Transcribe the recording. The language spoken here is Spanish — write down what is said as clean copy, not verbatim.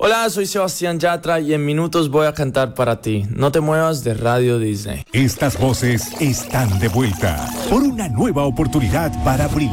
Hola, soy Sebastián Yatra y en minutos voy a cantar para ti. No te muevas de Radio Disney. Estas voces están de vuelta por una nueva oportunidad para brillar.